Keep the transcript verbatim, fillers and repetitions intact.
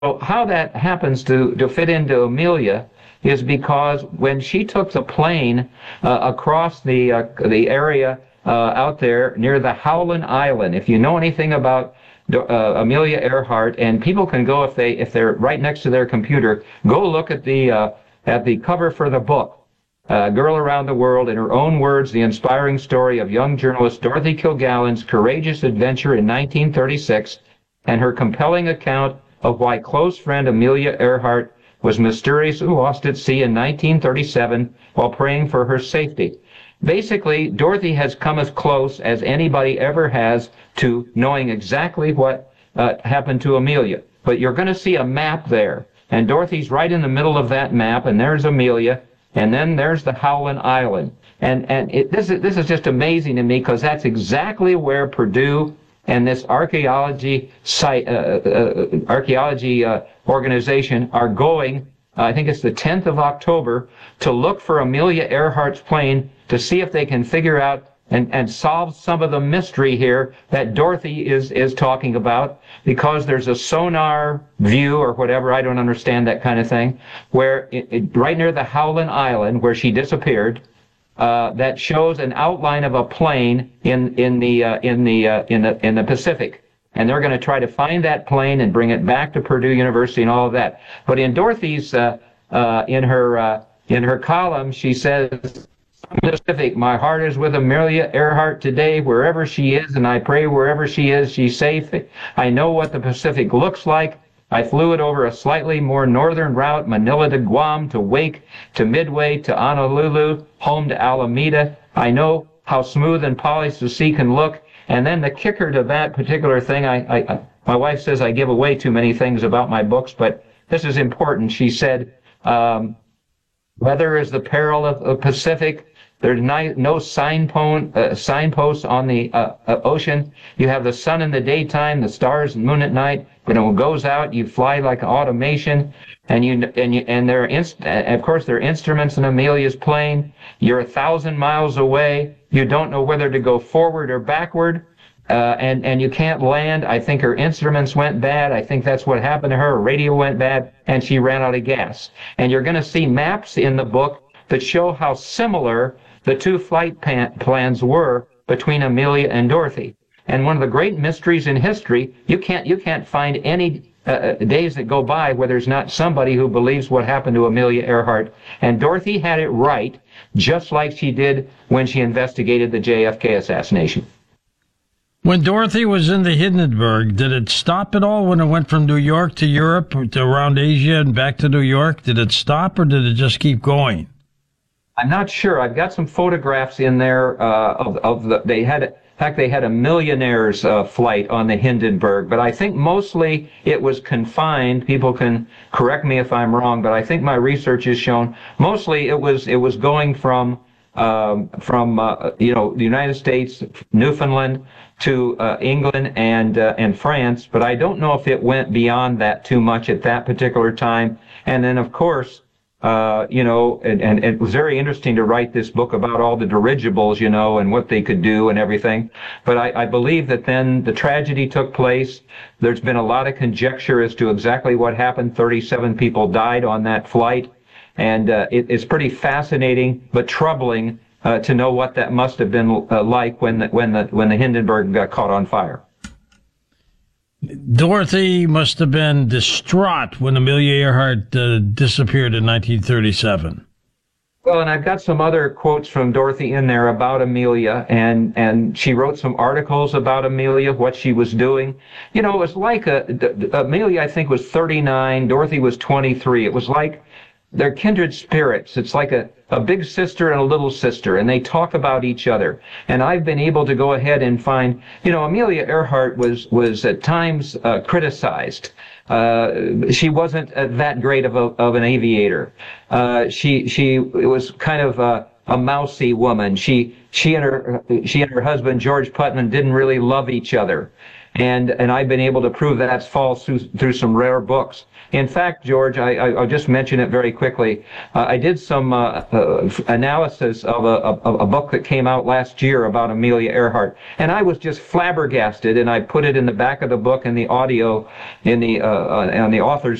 how that happens to, to fit into Amelia is because when she took the plane uh, across the uh, the area uh, out there near the Howland Island, if you know anything about uh, Amelia Earhart, and people can go if they if they're right next to their computer, go look at the uh, at the cover for the book, uh, Girl Around the World, in her own words, the inspiring story of young journalist Dorothy Kilgallen's courageous adventure in nineteen thirty-six, and her compelling account of why close friend Amelia Earhart was mysteriously lost at sea in nineteen thirty-seven while praying for her safety. Basically, Dorothy has come as close as anybody ever has to knowing exactly what uh, happened to Amelia. But you're going to see a map there, and Dorothy's right in the middle of that map, and there's Amelia, and then there's the Howland Island. And, and it, this, is, this is just amazing to me, because that's exactly where Purdue and this archaeology site, uh, uh, archaeology uh, organization are going, uh, I think it's the tenth of October, to look for Amelia Earhart's plane to see if they can figure out and, and solve some of the mystery here that Dorothy is, is talking about, because there's a sonar view or whatever, I don't understand that kind of thing, where it, it, right near the Howland Island where she disappeared, Uh, that shows an outline of a plane in in the uh, in the uh, in the in the Pacific, and they're going to try to find that plane and bring it back to Purdue University and all of that. But in Dorothy's uh, uh, in her uh, in her column, she says, "Pacific, my heart is with Amelia Earhart today, wherever she is, and I pray wherever she is, she's safe. I know what the Pacific looks like. I flew it over a slightly more northern route, Manila to Guam, to Wake, to Midway, to Honolulu, home to Alameda. I know how smooth and polished the sea can look." And then the kicker to that particular thing, I, I, I, my wife says I give away too many things about my books, but this is important. She said, um, weather is the peril of the Pacific. There's no signpost, uh, signposts on the uh, uh, ocean. You have the sun in the daytime, the stars and moon at night. When it goes out, you fly like automation, and you and you and there are inst of course there are instruments in Amelia's plane. You're a thousand miles away. You don't know whether to go forward or backward, uh, and and you can't land. I think her instruments went bad. I think that's what happened to her. Her radio went bad, and she ran out of gas. And you're going to see maps in the book that show how similar the two flight plans were between Amelia and Dorothy. And one of the great mysteries in history, you can't you can't find any uh, days that go by where there's not somebody who believes what happened to Amelia Earhart. And Dorothy had it right, just like she did when she investigated the J F K assassination. When Dorothy was in the Hindenburg, did it stop at all when it went from New York to Europe, to around Asia and back to New York? Did it stop, or did it just keep going? I'm not sure. I've got some photographs in there uh, of, of the, they had, in fact, they had a millionaire's uh, flight on the Hindenburg, but I think mostly it was confined. People can correct me if I'm wrong, but I think my research has shown mostly it was, it was going from, um, from, uh, you know, the United States, Newfoundland, to uh, England and, uh, and France, but I don't know if it went beyond that too much at that particular time. And then, of course, Uh, you know, and, and it was very interesting to write this book about all the dirigibles, you know, and what they could do and everything. But I, I believe that then the tragedy took place. There's been a lot of conjecture as to exactly what happened. thirty-seven people died on that flight. And uh, it, it's pretty fascinating but troubling uh, to know what that must have been uh, like when the, when, the, when the Hindenburg got caught on fire. Dorothy must have been distraught when Amelia Earhart uh, disappeared in nineteen thirty-seven. Well, and I've got some other quotes from Dorothy in there about Amelia, and, and she wrote some articles about Amelia, what she was doing. You know, it was like a, Amelia, I think, was thirty-nine, Dorothy was twenty-three. It was like they're kindred spirits. It's like a, a big sister and a little sister, and they talk about each other. And I've been able to go ahead and find, you know, Amelia Earhart was, was at times uh, criticized. Uh, she wasn't uh, that great of, a, of an aviator. Uh, she, she was kind of a, a mousy woman. She, she and her, she and her husband, George Putnam, didn't really love each other. And, and I've been able to prove that that's false through, through some rare books. In fact, George, I, I, I'll just mention it very quickly. Uh, I did some uh, uh, analysis of a, of a book that came out last year about Amelia Earhart, and I was just flabbergasted, and I put it in the back of the book in the audio, in the uh, uh, on the author's